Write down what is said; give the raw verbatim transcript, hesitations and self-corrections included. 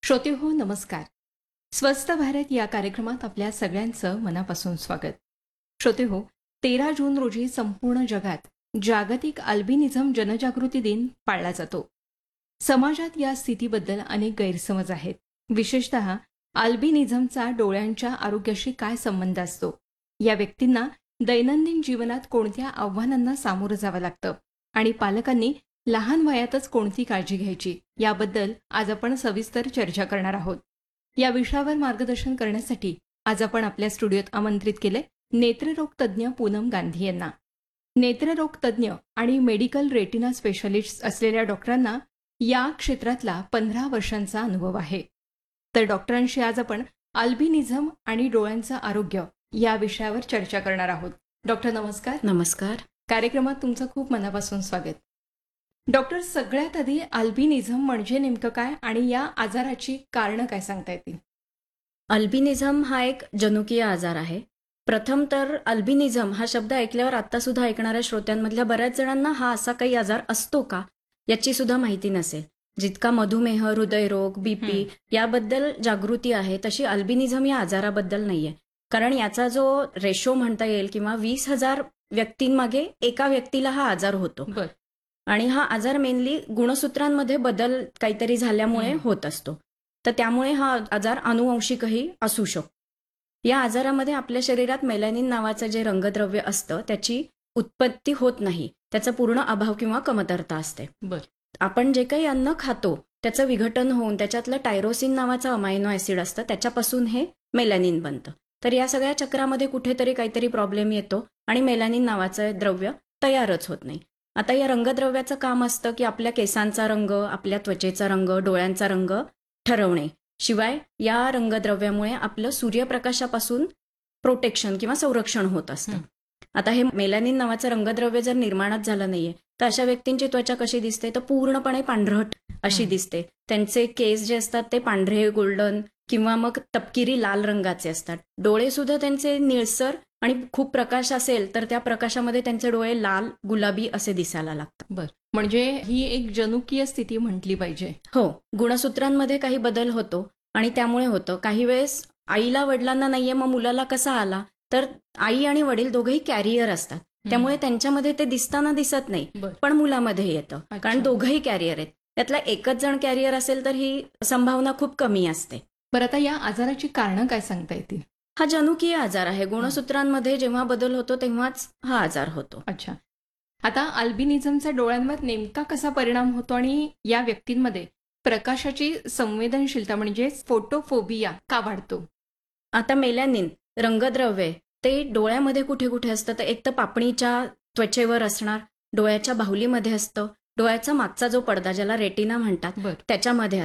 श्रोते हो नमस्कार. स्वस्थ भारत या कार्यक्रमात आपल्या सगळ्यांचं मनापासून स्वागत. श्रोते हो, तेरा जून रोजी संपूर्ण जगात जागतिक अल्बिनिझम जनजागृती दिन पाळला जातो. समाजात या स्थितीबद्दल अनेक गैरसमज आहेत. विशेषतः अल्बिनिझमचा डोळ्यांच्या आरोग्याशी काय संबंध असतो, या व्यक्तींना दैनंदिन जीवनात कोणत्या आव्हानांना सामोरं जावं लागतं आणि पालकांनी लहान वयातच कोणती काळजी घ्यायची, याबद्दल आज आपण सविस्तर चर्चा करणार आहोत. या विषयावर मार्गदर्शन करण्यासाठी आज आपण आपल्या स्टुडिओत आमंत्रित केले नेत्ररोग तज्ज्ञ पूनम गांधी यांना. नेत्ररोग तज्ज्ञ आणि मेडिकल रेटिना स्पेशालिस्ट असलेल्या डॉक्टरांना या क्षेत्रातला पंधरा वर्षांचा अनुभव आहे. तर डॉक्टरांशी आज आपण अल्बिनिझम आणि डोळ्यांचं आरोग्य या विषयावर चर्चा करणार आहोत. डॉक्टर नमस्कार. नमस्कार. कार्यक्रमात तुमचं खूप मनापासून स्वागत. डॉक्टर, सगळ्यात आधी अल्बिनिझम म्हणजे नेमकं काय आणि या आजाराची कारणं काय सांगता येतील? अल्बिनिझम हा एक जनुकीय आजार आहे. प्रथम तर अल्बिनिझम हा शब्द ऐकल्यावर आता सुद्धा ऐकणाऱ्या श्रोत्यांमधल्या बऱ्याच जणांना हा असा काही आजार असतो का याची सुद्धा माहिती नसेल. जितका मधुमेह, हृदयरोग, बीपी याबद्दल जागृती आहे तशी अल्बिनिझम या आजाराबद्दल नाहीये. कारण याचा जो रेशो म्हणता येईल किंवा वीस हजार व्यक्तींमागे एका व्यक्तीला हा आजार होतो. बर. आणि हा आजार मेनली गुणसूत्रांमध्ये बदल काहीतरी झाल्यामुळे होत असतो. तर त्यामुळे हा आजार अनुवंशिकही असू शकतो. या आजारामध्ये आपल्या शरीरात मेलॅनिन नावाचं जे रंगद्रव्य असतं त्याची उत्पत्ती होत नाही. त्याचा पूर्ण अभाव किंवा कमतरता असते. बर. आपण जे काही अन्न खातो त्याचं विघटन होऊन त्याच्यातलं टायरोसिन नावाचं अमायनो ऍसिड असतं, त्याच्यापासून हे मेलॅनिन बनतं. तर या सगळ्या चक्रामध्ये कुठेतरी काहीतरी प्रॉब्लेम येतो आणि मेलॅनिन नावाचं द्रव्य तयारच होत नाही. आता या रंगद्रव्याचं काम असतं की आपल्या केसांचा रंग, आपल्या त्वचेचा रंग, डोळ्यांचा रंग ठरवणे. शिवाय या रंगद्रव्यामुळे आपलं सूर्यप्रकाशापासून प्रोटेक्शन किंवा संरक्षण होत असतं. आता हे मेलॅनिन नावाचं रंगद्रव्य जर निर्माणच झालं नाहीये तर अशा व्यक्तींची त्वचा कशी दिसते, तर पूर्णपणे पांढरट अशी दिसते. त्यांचे केस जे असतात ते पांढरे, गोल्डन किंवा मग तपकिरी लाल रंगाचे असतात. डोळे सुद्धा त्यांचे निळसर आणि खूप प्रकाश असेल तर त्या प्रकाशामध्ये त्यांचे डोळे लाल, गुलाबी असे दिसायला लागतात. बर. म्हणजे ही एक जनुकीय स्थिती म्हटली पाहिजे. हो, गुणसूत्रांमध्ये काही बदल होतो आणि त्यामुळे होतं. काही वेळेस आईला वडिलांना नाहीये मग मुलाला कसा आला, तर आई आणि वडील दोघेही कॅरियर असतात. त्यामुळे त्यांच्यामध्ये ते दिसताना दिसत नाही, पण मुलामध्ये येतं. कारण दोघंही कॅरियर आहेत. त्यातला एकच जण कॅरियर असेल तर ही संभावना खूप कमी असते. बरं, आता या आजाराची कारणं काय सांगता येतील? हा जनुकीय आजार आहे. गुणसूत्रांमध्ये जेव्हा बदल होतो तेव्हाच हा आजार होतो. अच्छा. आता अल्बिनिझमचा डोळ्यांवर नेमका कसा परिणाम होतो आणि या व्यक्तींमध्ये प्रकाशाची संवेदनशीलता म्हणजे फोटोफोबिया का वाढतो? आता मेलॅनिन रंगद्रव्य ते डोळ्यामध्ये कुठे कुठे असतं, तर एक तर पापणीच्या त्वचेवर असणार, डोळ्याच्या बाहुलीमध्ये असतं, डोळ्याचा मागचा जो पडदा ज्याला रेटिना म्हणतात त्याच्यामध्ये